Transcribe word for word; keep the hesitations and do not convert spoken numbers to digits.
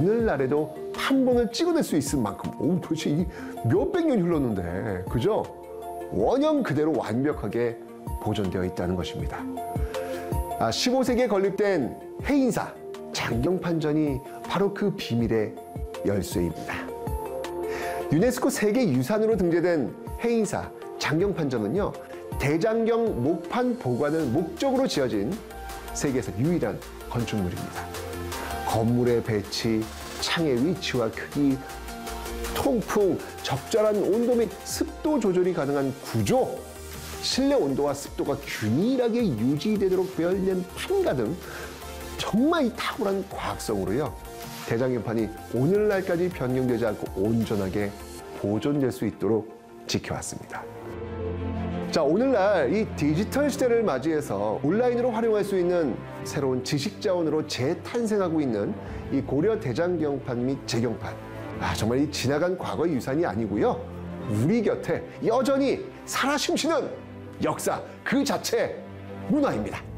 오늘날에도 한 번을 찍어낼 수 있을 만큼, 오, 도대체 이 몇백 년이 흘렀는데, 그죠? 원형 그대로 완벽하게 보존되어 있다는 것입니다. 아, 십오 세기에 건립된 해인사 장경판전이 바로 그 비밀의 열쇠입니다. 유네스코 세계유산으로 등재된 해인사 장경판전은요, 대장경 목판 보관을 목적으로 지어진 세계에서 유일한 건축물입니다. 건물의 배치, 창의 위치와 크기, 통풍, 적절한 온도 및 습도 조절이 가능한 구조, 실내 온도와 습도가 균일하게 유지되도록 배열된 판가 등 정말 이 탁월한 과학성으로요, 대장경판이 오늘날까지 변경되지 않고 온전하게 보존될 수 있도록 지켜왔습니다. 자, 오늘날 이 디지털 시대를 맞이해서 온라인으로 활용할 수 있는 새로운 지식 자원으로 재탄생하고 있는 이 고려 대장경판 및 재경판. 아, 정말 이 지나간 과거의 유산이 아니고요, 우리 곁에 여전히 살아 숨쉬는 역사 그 자체 문화입니다.